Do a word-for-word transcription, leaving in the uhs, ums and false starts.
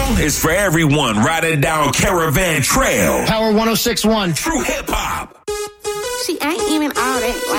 song is for everyone riding down Caravan Trail. Power one oh six point one. True hip hop. She ain't even all that